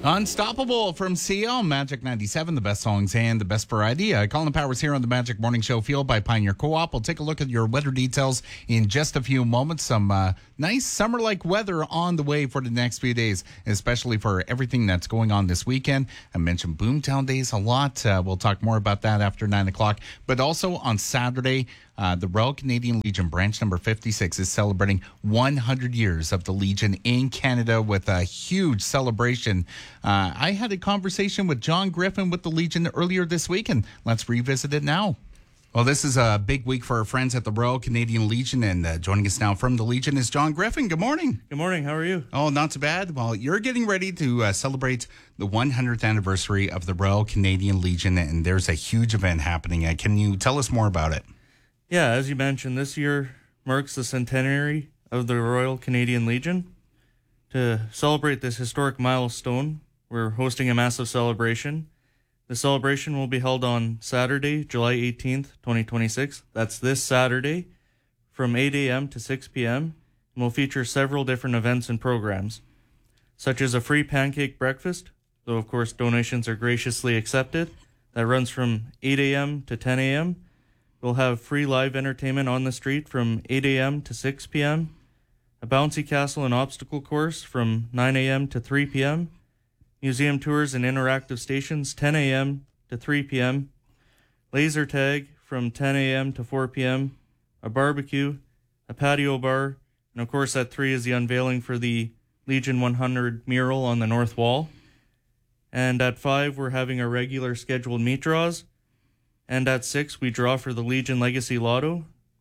Unstoppable from CL, Magic 97, the best songs and the best variety. Colin Powers here on the Magic Morning Show, fueled by Pioneer Co-op. We'll take a look at your weather details in just a few moments. Some nice summer-like weather on the way for the next few days, especially for everything that's going on this weekend. I mentioned Boomtown Days a lot. We'll talk more about that after 9 o'clock. But also on Saturday, the Royal Canadian Legion branch number 56 is celebrating 100 years of the Legion in Canada with a huge celebration. I had a conversation with John Griffin with the Legion earlier this week, and let's revisit it now. Well, this is a big week for our friends at the Royal Canadian Legion, and joining us now from the Legion is John Griffin. Good morning. Good morning. How are you? Oh, not too bad. Well, you're getting ready to celebrate the 100th anniversary of the Royal Canadian Legion, and there's a huge event happening. Can you tell us more about it? Yeah, as you mentioned, this year marks the centenary of the Royal Canadian Legion. To celebrate this historic milestone, we're hosting a massive celebration. The celebration will be held on Saturday, July 18th, 2026. That's this Saturday from 8 a.m. to 6 p.m. and will feature several different events and programs, such as a free pancake breakfast, though of course donations are graciously accepted. That runs from 8 a.m. to 10 a.m. We'll have free live entertainment on the street from 8 a.m. to 6 p.m., a bouncy castle and obstacle course from 9 a.m. to 3 p.m., museum tours and interactive stations 10 a.m. to 3 p.m., laser tag from 10 a.m. to 4 p.m., a barbecue, a patio bar, and of course at 3 is the unveiling for the Legion 100 mural on the north wall. And at 5, we're having our regular scheduled meat draws. And at 6, we draw for the Legion Legacy Lotto.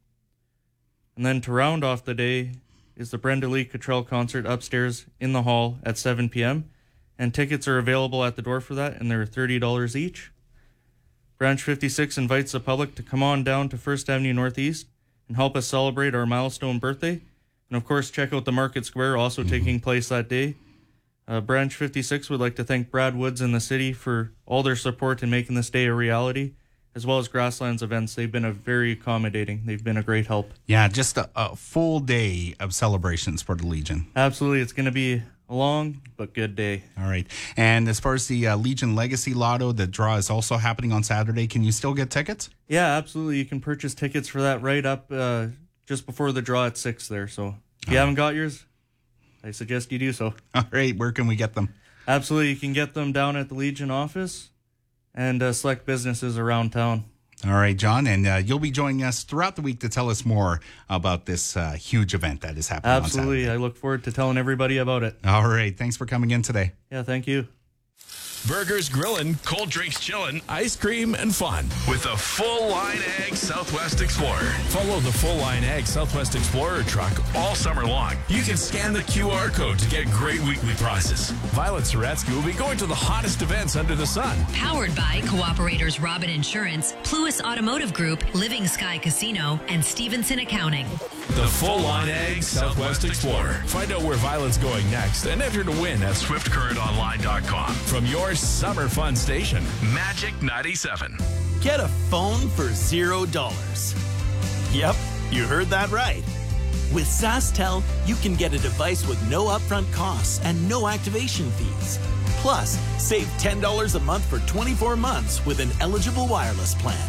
And then to round off the day is the Brenda Lee Cottrell concert upstairs in the hall at 7 p.m., and tickets are available at the door for that, and they're $30 each. Branch 56 invites the public to come on down to First Avenue Northeast and help us celebrate our milestone birthday. And of course, check out the Market Square, also taking place that day. Branch 56 would like to thank Brad Woods and the city for all their support in making this day a reality, as well as Grasslands Events. They've been very accommodating. They've been a great help. Yeah, just a full day of celebrations for the Legion. Absolutely. It's going to be a long but good day. All right. And as far as the Legion Legacy Lotto, the draw is also happening on Saturday. Can you still get tickets? Yeah, absolutely. You can purchase tickets for that right up just before the draw at 6 there. So if you haven't got yours, I suggest you do so. All right. Where can we get them? Absolutely. You can get them down at the Legion office and select businesses around town. All right, John, and you'll be joining us throughout the week to tell us more about this huge event that is happening Absolutely. on Saturday. I look forward to telling everybody about it. All right. Thanks for coming in today. Yeah, thank you. Burgers, grilling, cold drinks, chilling, ice cream, and fun with the Full Line Ag Southwest Explorer. Follow the Full Line Ag Southwest Explorer truck all summer long. You can scan the QR code to get great weekly prizes. Violet Soretsky will be going to the hottest events under the sun. Powered by Cooperators Robin Insurance, Pluis Automotive Group, Living Sky Casino, and Stevenson Accounting. The Full Line Ag Southwest Explorer. Find out where Violet's going next and enter to win at swiftcurrentonline.com. From your summer fun station, Magic 97. Get a phone for $0. Yep, you heard that right. With SaskTel, you can get a device with no upfront costs and no activation fees. Plus, save $10 a month for 24 months with an eligible wireless plan.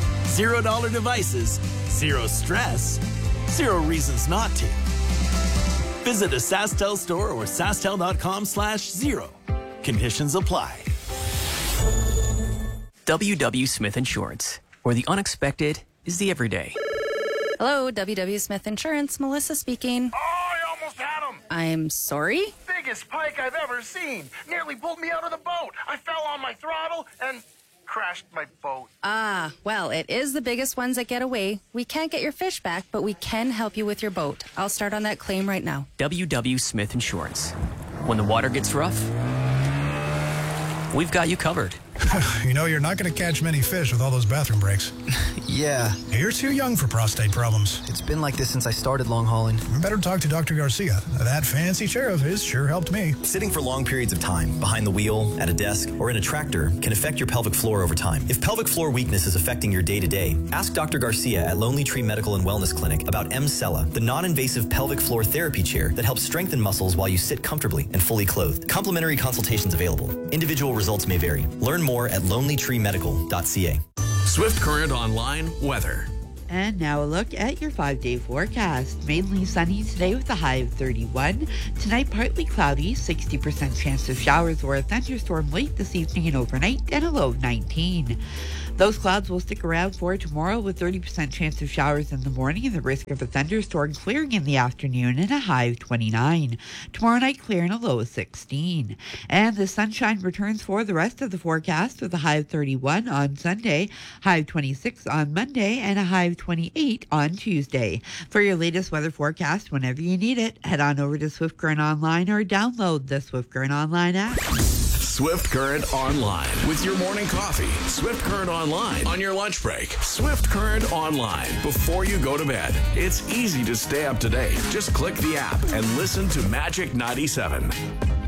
$0 devices, zero stress, zero reasons not to. Visit a SaskTel store or sastel.com/0. Conditions apply. W.W. Smith Insurance, where the unexpected is the everyday. Hello, W.W. Smith Insurance. Melissa speaking. Oh, I almost had him. I'm sorry? Biggest pike I've ever seen. Nearly pulled me out of the boat. I fell on my throttle and crashed my boat. Ah, well, it is the biggest ones that get away. We can't get your fish back, but we can help you with your boat. I'll start on that claim right now. W.W. Smith Insurance. When the water gets rough, we've got you covered. You know, you're not going to catch many fish with all those bathroom breaks. Yeah. You're too young for prostate problems. It's been like this since I started long hauling. You better talk to Dr. Garcia. That fancy chair of his sure helped me. Sitting for long periods of time, behind the wheel, at a desk, or in a tractor, can affect your pelvic floor over time. If pelvic floor weakness is affecting your day-to-day, ask Dr. Garcia at Lonely Tree Medical and Wellness Clinic about M-Cella, the non-invasive pelvic floor therapy chair that helps strengthen muscles while you sit comfortably and fully clothed. Complimentary consultations available. Individual results may vary. Learn more at lonelytreemedical.ca. Swift Current Online weather. And now a look at your 5-day forecast. Mainly sunny today with a high of 31. Tonight, partly cloudy, 60% chance of showers or a thunderstorm late this evening and overnight, and a low of 19. Those clouds will stick around for tomorrow with 30% chance of showers in the morning and the risk of a thunderstorm clearing in the afternoon and a high of 29. Tomorrow night, clear and a low of 16. And the sunshine returns for the rest of the forecast with a high of 31 on Sunday, high of 26 on Monday, and a high of 28 on Tuesday. For your latest weather forecast, whenever you need it, head on over to Swift Current Online or download the Swift Current Online app. Swift Current Online with your morning coffee. Swift Current Online on your lunch break. Swift Current Online before you go to bed. It's easy to stay up to date. Just click the app and listen to Magic 97.